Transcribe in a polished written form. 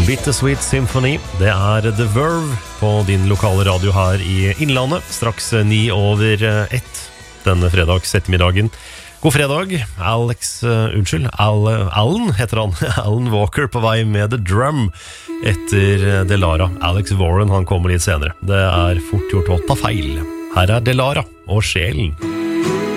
Bittersweet Symphony. Det The Verve på din lokale radio her i Innlandet. Straks 9:01 denne fredags ettermiddagen. God fredag, Alan heter han. Alan Walker på vei med The Drum etter Delara. Alex Warren, han kommer litt senere. Det fort gjort å ta feil. Her Delara og Sjelen.